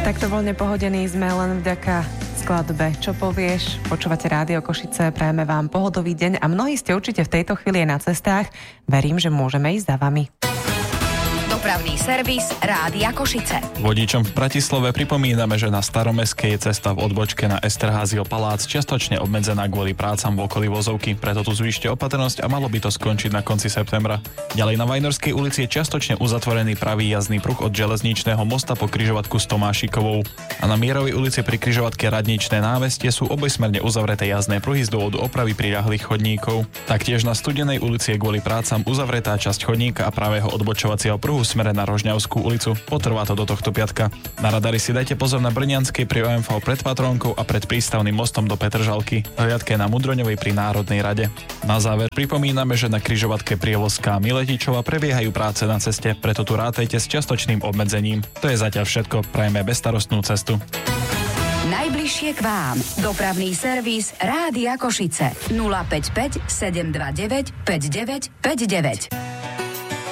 Takto voľne pohodení sme len vďaka skladbe Čo povieš? Počúvate Rádio Košice, prajeme vám pohodový deň a mnohí ste určite v tejto chvíli na cestách. Verím, že môžeme ísť za vami. Dopravný servis Rádia Košice. Vodičom v Bratislave pripomíname, že na Staromestskej je cesta v odbočke na Esterházio palác čiastočne obmedzená kvôli prácam v okolí vozovky, preto tu zvýšte opatrnosť a malo by to skončiť na konci septembra. Ďalej na Vajnorskej ulici je čiastočne uzatvorený pravý jazdný pruh od železničného mosta po križovatku s Tomášikovou. A na Mierovej ulici pri križovatke Radničné námestie sú obojsmerne uzavreté jazdné pruhy z dôvodu opravy priľahlých chodníkov. Taktiež na Studenej ulici je kvôli prácam uzavretá časť chodníka a pravého odbočovacieho pruhu smere na Rožňavskú ulicu. Potrvá to do tohto piatka. Na radari si dajte pozor na Brnianskej pri OMV pred Patrónkou a pred prístavným mostom do Petržalky. Hliadke na Mudroňovej pri Národnej rade. Na záver pripomíname, že na križovatke Prievozská Miletičova prebiehajú práce na ceste, preto tu rátajte s čiastočným obmedzením. To je zatiaľ všetko. Prajeme bezstarostnú cestu. Najbližšie k vám. Dopravný servis Rádia Košice. 055 729 5959.